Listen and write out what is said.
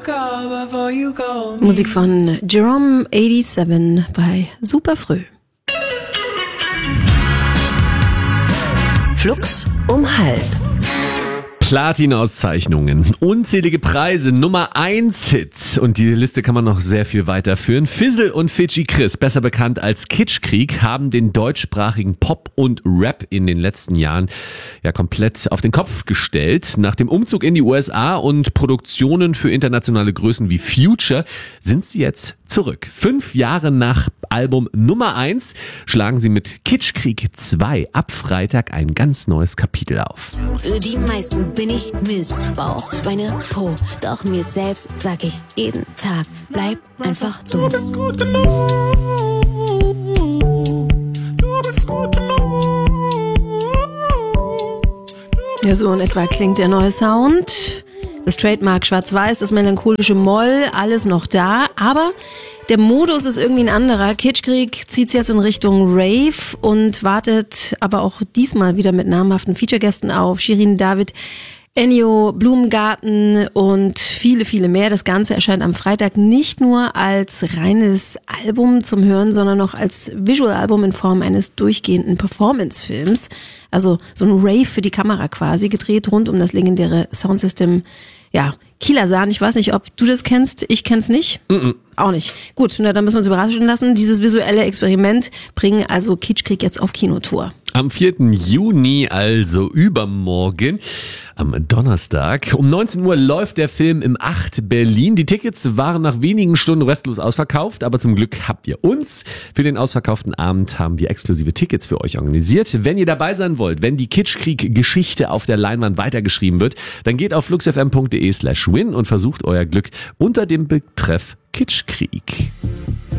Musik von Jerome 87 bei Superfrüh. Flux um halb. Platin-Auszeichnungen, unzählige Preise, Nummer 1 Hit. Und die Liste kann man noch sehr viel weiterführen. Fizzle und Fidschi Chris, besser bekannt als Kitschkrieg, haben den deutschsprachigen Pop und Rap in den letzten Jahren ja komplett auf den Kopf gestellt. Nach dem Umzug in die USA und Produktionen für internationale Größen wie Future sind sie jetzt zurück. 5 Jahre nach Album Nummer 1 schlagen sie mit Kitschkrieg 2 ab Freitag ein ganz neues Kapitel auf. Für die meisten bin ich Missbauch, Beine, Po. Doch mir selbst sag ich jeden Tag, bleib einfach du. Du bist gut genug. Du bist gut genug. Ja, so in etwa klingt der neue Sound. Das Trademark Schwarz-Weiß, das melancholische Moll, alles noch da, aber der Modus ist irgendwie ein anderer. Kitschkrieg zieht jetzt in Richtung Rave und wartet aber auch diesmal wieder mit namhaften Feature-Gästen auf. Shirin David, Ennio, Blumengarten und viele, viele mehr. Das Ganze erscheint am Freitag nicht nur als reines Album zum Hören, sondern auch als Visual-Album in Form eines durchgehenden Performance-Films. Also so ein Rave für die Kamera quasi, gedreht rund um das legendäre Soundsystem, ja, Kieler Sahn. Ich weiß nicht, ob du das kennst. Ich kenn's nicht. Auch nicht. Gut, na, dann müssen wir uns überraschen lassen. Dieses visuelle Experiment bringen also Kitschkrieg jetzt auf Kinotour. Am 4. Juni, also übermorgen, am Donnerstag, um 19 Uhr läuft der Film im 8 Berlin. Die Tickets waren nach wenigen Stunden restlos ausverkauft, aber zum Glück habt ihr uns. Für den ausverkauften Abend haben wir exklusive Tickets für euch organisiert. Wenn ihr dabei sein wollt, wenn die Kitschkrieg-Geschichte auf der Leinwand weitergeschrieben wird, dann geht auf fluxfm.de/win und versucht euer Glück unter dem Betreff Kitschkrieg.